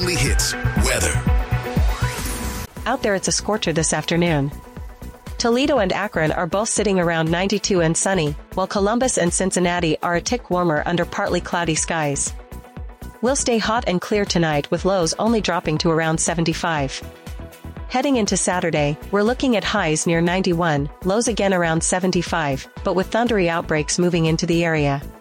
Daily Hits weather. Out there, it's a scorcher this afternoon. Toledo and Akron are both sitting around 92 and sunny, while Columbus and Cincinnati are a tick warmer under partly cloudy skies. We'll stay hot and clear tonight with lows only dropping to around 75. Heading into Saturday, we're looking at highs near 91, lows again around 75, but with thundery outbreaks moving into the area.